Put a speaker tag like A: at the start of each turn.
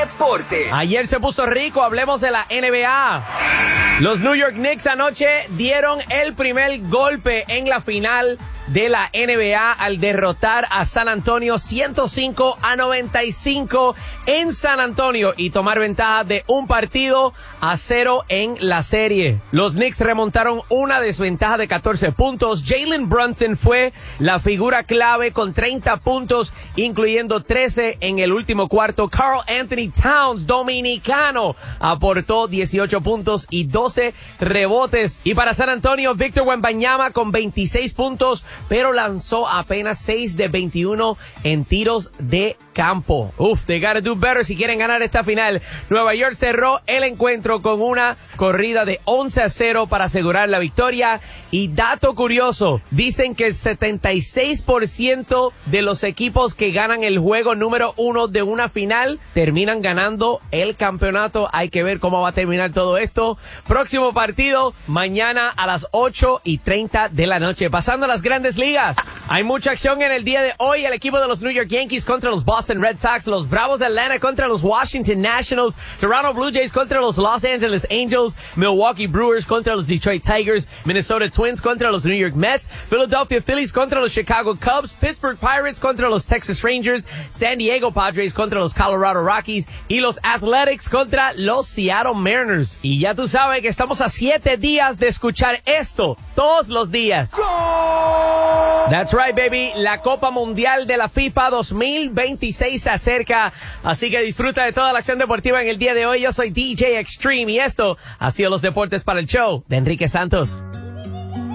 A: deporte.
B: Ayer se puso rico, hablemos de la NBA. Los New York Knicks anoche dieron el primer golpe en la final de la NBA al derrotar a San Antonio 105-95 en San Antonio y tomar ventaja de 1-0 en la serie. Los Knicks remontaron una desventaja de 14 puntos. Jalen Brunson fue la figura clave con 30 puntos, incluyendo 13 en el último cuarto. Karl Anthony Towns, dominicano, aportó 18 puntos y 12 rebotes. Y para San Antonio, Victor Wembanyama con 26 puntos, pero lanzó apenas 6 de 21 en tiros de campo. They gotta do better si quieren ganar esta final. Nueva York cerró el encuentro con una corrida de 11-0 para asegurar la victoria. Y dato curioso, dicen que el 76% de los equipos que ganan el juego número 1 de una final terminan ganando el campeonato. Hay que ver cómo va a terminar todo esto. Próximo partido mañana a las 8:30 de la noche. Pasando a las grandes ligas. Hay mucha acción en el día de hoy. El equipo de los New York Yankees contra los Boston Red Sox, los Bravos de Atlanta contra los Washington Nationals, Toronto Blue Jays contra los Los Angeles Angels, Milwaukee Brewers contra los Detroit Tigers, Minnesota Twins contra los New York Mets, Philadelphia Phillies contra los Chicago Cubs, Pittsburgh Pirates contra los Texas Rangers, San Diego Padres contra los Colorado Rockies y los Athletics contra los Seattle Mariners. Y ya tú sabes que estamos a 7 días de escuchar esto todos los días. That's right, baby. La Copa Mundial de la FIFA 2026 se acerca, así que disfruta de toda la acción deportiva en el día de hoy. Yo soy DJ Extreme y esto ha sido los deportes para el show de Enrique Santos.